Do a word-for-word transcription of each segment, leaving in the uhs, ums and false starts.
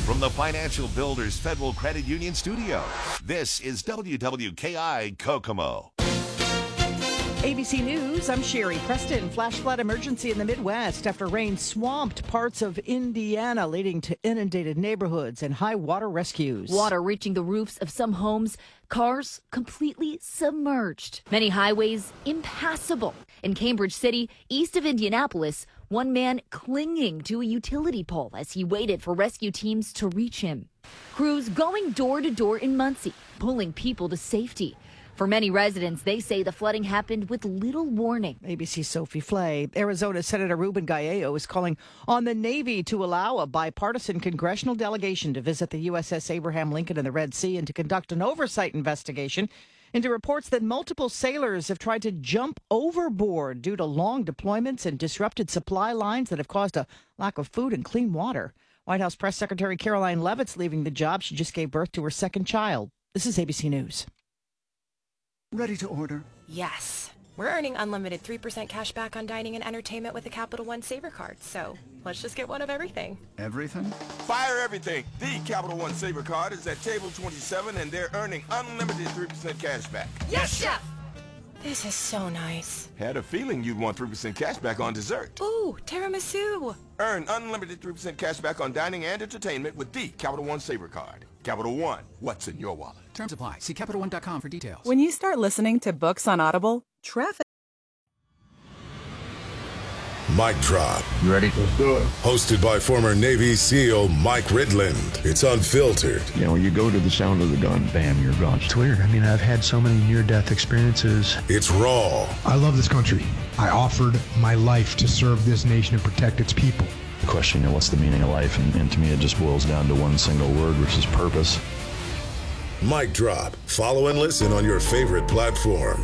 From the Financial Builders Federal Credit Union studio, this is W W K I Kokomo. A B C News, I'm Sherry Preston. Flash flood emergency in the Midwest after rain swamped parts of Indiana, leading to inundated neighborhoods and high water rescues. Water reaching the roofs of some homes, cars completely submerged. Many highways impassable. In Cambridge City, east of Indianapolis, one man clinging to a utility pole as he waited for rescue teams to reach him. Crews going door to door in Muncie, pulling people to safety. For many residents, they say the flooding happened with little warning. A B C's Sophie Flay. Arizona Senator Ruben Gallo is calling on the Navy to allow a bipartisan congressional delegation to visit the U S S Abraham Lincoln in the Red Sea and to conduct an oversight investigation into reports that multiple sailors have tried to jump overboard due to long deployments and disrupted supply lines that have caused a lack of food and clean water. White House Press Secretary Caroline Leavitt's leaving the job. She just gave birth to her second child. This is A B C News. Ready to order? Yes. We're earning unlimited three percent cash back on dining and entertainment with a Capital One Saver card, so let's just get one of everything. Everything? Fire everything. The Capital One Saver card is at table twenty-seven, and they're earning unlimited three percent cash back. Yes, Chef! This is so nice. Had a feeling you'd want three percent cash back on dessert. Ooh, tiramisu. Earn unlimited three percent cash back on dining and entertainment with the Capital One Saver card. Capital One, what's in your wallet? Terms apply. See Capital One dot com for details. When you start listening to books on Audible, traffic. Mic Drop. You ready? Let's do it. Hosted by former Navy SEAL Mike Ridland. It's unfiltered. You know, when you go to the sound of the gun, bam, you're gone. It's weird. I mean, I've had so many near-death experiences. It's raw. I love this country. I offered my life to serve this nation and protect its people. The question, you know, what's the meaning of life? And, and to me, it just boils down to one single word, which is purpose. Mic Drop. Follow and listen on your favorite platform.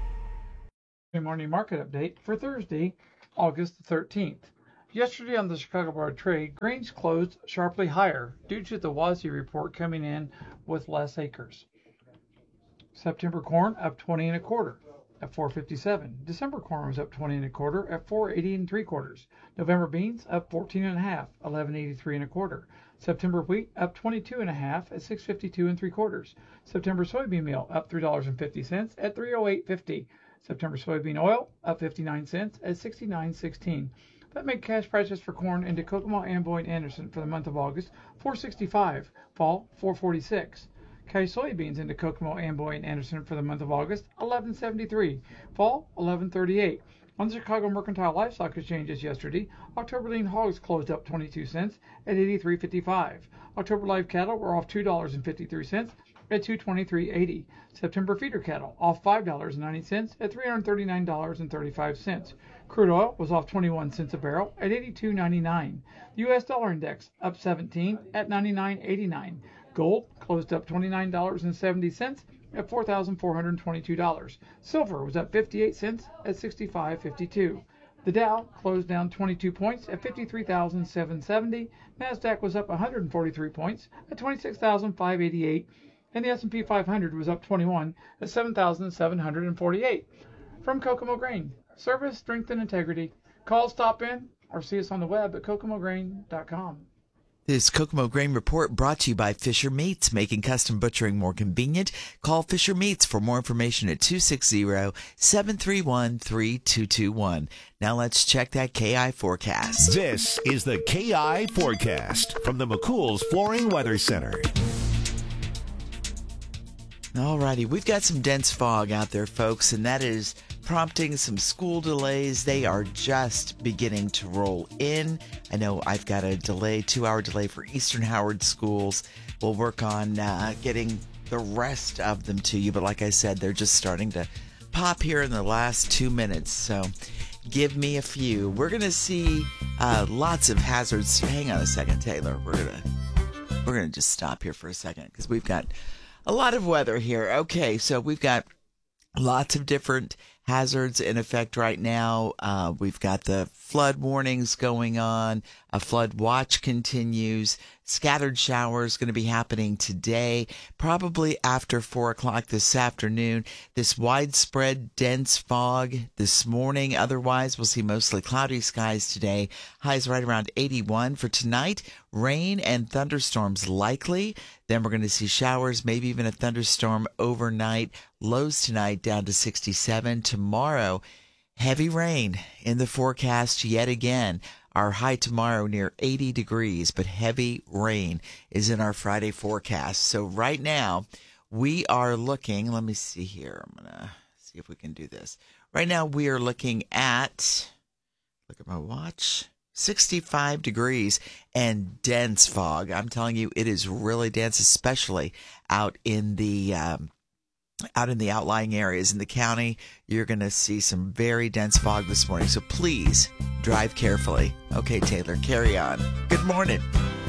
Good morning market update for Thursday, August thirteenth. Yesterday on the Chicago Board of Trade, grains closed sharply higher due to the W A S I report coming in with less acres. September corn up twenty and a quarter at four fifty-seven. December corn was up twenty and a quarter at four eighty and three quarters. November beans up fourteen and a half, eleven eighty-three and a quarter. September wheat up twenty-two and a half at six fifty-two and three quarters. September soybean meal up three dollars and fifty cents at three oh eight fifty. September soybean oil up fifty-nine cents at sixty-nine sixteen. That made cash prices for corn into Kokomo, Amboy, and Anderson for the month of August four sixty-five, fall four forty-six. Cash soybeans into Kokomo, Amboy, and Anderson for the month of August eleven seventy-three, fall eleven thirty-eight. On the Chicago Mercantile Livestock Exchanges yesterday, October lean hogs closed up twenty-two cents at eighty-three fifty-five. October live cattle were off two dollars and fifty-three cents at two twenty-three eighty. September feeder cattle off five dollars and ninety cents at three hundred thirty-nine dollars and thirty-five cents. Crude oil was off twenty-one cents a barrel at eighty-two ninety-nine. The U S dollar index up seventeen at ninety-nine eighty-nine. Gold closed up twenty-nine dollars and seventy cents at four thousand four hundred twenty-two dollars. Silver was up fifty-eight cents at sixty-five fifty-two. The Dow closed down twenty-two points at fifty-three thousand seven hundred seventy. Nasdaq was up one hundred forty-three points at twenty-six thousand five hundred eighty-eight. And the S and P five hundred was up twenty-one at seven thousand seven hundred forty-eight. From Kokomo Grain, service, strength, and integrity. Call, stop in, or see us on the web at kokomo grain dot com. This Kokomo Grain Report brought to you by Fisher Meats, making custom butchering more convenient. Call Fisher Meats for more information at two six zero, seven three one, three two two one. Now let's check that K I forecast. This is the K I forecast from the McCool's Flooring Weather Center. Alrighty, we've got some dense fog out there, folks, and that is prompting some school delays. They are just beginning to roll in. I know I've got a delay, two-hour delay for Eastern Howard schools. We'll work on uh, getting the rest of them to you, but like I said, they're just starting to pop here in the last two minutes, so give me a few. We're going to see uh, lots of hazards. Hang on a second, Taylor. We're going to we're going to just stop here for a second because we've got a lot of weather here. Okay, so we've got lots of different hazards in effect right now. Uh, we've got the flood warnings going on. A flood watch continues. Scattered showers going to be happening today, probably after four o'clock this afternoon. This widespread dense fog this morning. Otherwise, we'll see mostly cloudy skies today. Highs right around eighty-one for tonight. Rain and thunderstorms likely. Then we're going to see showers, maybe even a thunderstorm overnight. Lows tonight down to sixty-seven. Tomorrow, heavy rain in the forecast yet again. Our high tomorrow near eighty degrees, but heavy rain is in our Friday forecast. So right now, we are looking, let me see here. I'm going to see if we can do this. Right now, we are looking at, look at my watch, sixty-five degrees and dense fog. I'm telling you, it is really dense, especially out in the um, out in the outlying areas in the county. You're going to see some very dense fog this morning. So please drive carefully. Okay, Taylor, carry on. Good morning.